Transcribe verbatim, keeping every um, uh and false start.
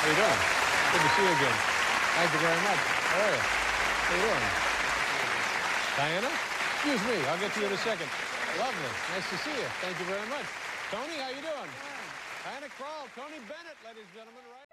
How you doing? Good to see you again. Thank you very much. How are you? How you doing? Diana? Excuse me. I'll get to you in a second. Lovely. Nice to see you. Thank you very much. Tony, how you doing? Diana Krall, Tony Bennett, ladies and gentlemen. Right.